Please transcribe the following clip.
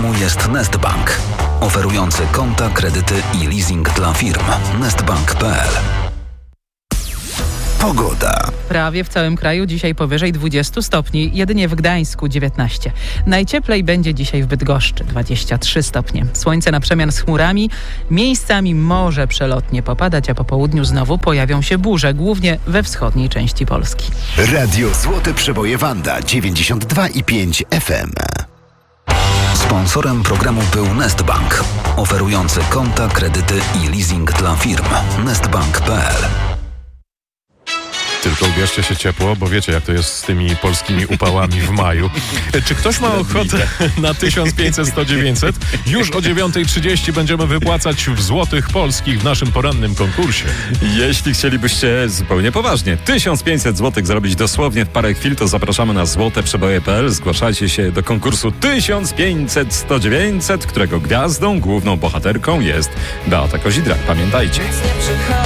programu jest Nestbank, oferujący konta, kredyty i leasing dla firm. Nestbank.pl. Pogoda. Prawie w całym kraju dzisiaj powyżej 20 stopni, jedynie w Gdańsku 19. Najcieplej będzie dzisiaj w Bydgoszczy 23 stopnie. Słońce na przemian z chmurami, miejscami może przelotnie popadać, a po południu znowu pojawią się burze, głównie we wschodniej części Polski. Radio Złote Przeboje Wanda 92,5 FM. Sponsorem programu był Nestbank, oferujący konta, kredyty i leasing dla firm. Nestbank.pl. Tylko ubierzcie się ciepło, bo wiecie, jak to jest z tymi polskimi upałami w maju. Czy ktoś ma ochotę na 1500-100-900? Już o 9:30 będziemy wypłacać w złotych polskich w naszym porannym konkursie. Jeśli chcielibyście zupełnie poważnie 1500 złotych zarobić dosłownie w parę chwil, to zapraszamy na złoteprzeboje.pl. Zgłaszajcie się do konkursu 1500-100-900, którego gwiazdą, główną bohaterką jest Beata Kozidrak. Pamiętajcie.